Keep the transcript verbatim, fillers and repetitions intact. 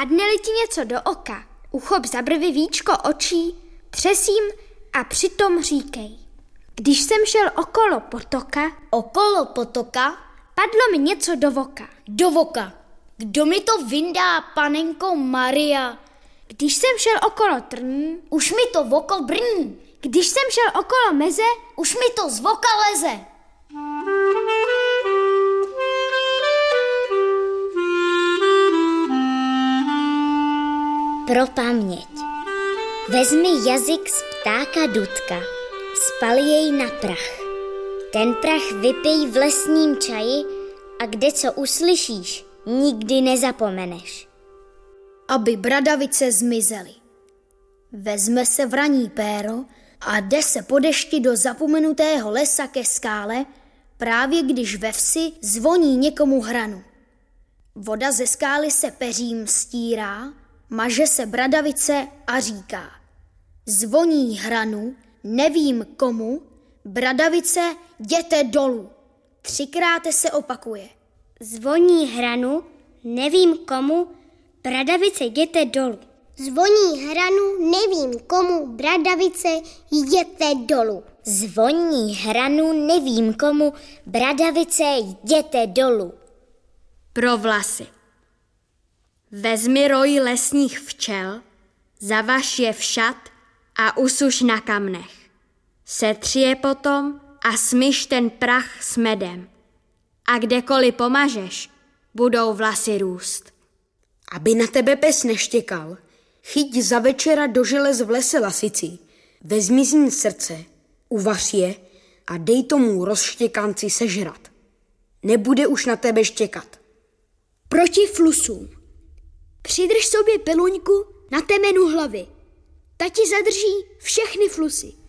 Padne-li ti něco do oka, uchop za brvy víčko očí, třesím a přitom říkej. Když jsem šel okolo potoka, Okolo potoka, padlo mi něco do voka. do voka. Kdo mi to vyndá, panenko Maria? Když jsem šel okolo trní, Už mi to v oko brní, když jsem šel okolo meze, už mi to z voka leze. Pro paměť. Vezmi jazyk z ptáka dudka, spal jej na prach. Ten prach vypij v lesním čaji a kde co uslyšíš, nikdy nezapomeneš. Aby bradavice zmizely. Vezme se vraní péro a jde se po dešti do zapomenutého lesa ke skále, právě když ve vsi zvoní někomu hranu. Voda ze skály se peřím stírá, maže se bradavice a říká: zvoní hranu, nevím komu, bradavice, jděte dolů. Třikrát se opakuje. Zvoní hranu, nevím komu, bradavice jděte dolů. Zvoní hranu, nevím komu, bradavice, jděte dolů. Zvoní hranu, nevím komu, bradavice jděte dolů. pro vlasy. Vezmi roj lesních včel, zavaš je v šat a usuš na kamnech. Setři je potom a smyš ten prach s medem. A kdekoliv pomažeš, budou vlasy růst. Aby na tebe pes neštěkal, chyť za večera do želez v lese lasici, vezmi z ní srdce, uvař je a dej tomu rozštěkanci sežrat. Nebude už na tebe štěkat. Proti flusům. Přidrž sobě peluňku na temenu hlavy. Ta ti zadrží všechny flusy.